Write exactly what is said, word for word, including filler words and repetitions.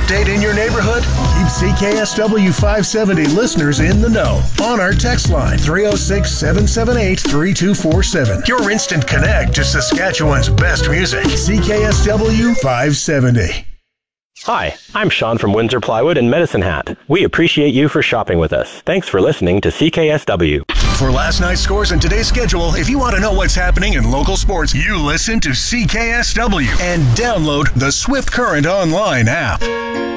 update in your neighborhood? Keep C K S W five seventy listeners in the know on our text line three oh six, seven seven eight, three two four seven. Your instant connect to Saskatchewan's best music. C K S W five seventy. Hi, I'm Sean from Windsor Plywood and Medicine Hat. We appreciate you for shopping with us. Thanks for listening to C K S W. For last night's scores and today's schedule, if you want to know what's happening in local sports, you listen to C K S W and download the Swift Current Online app.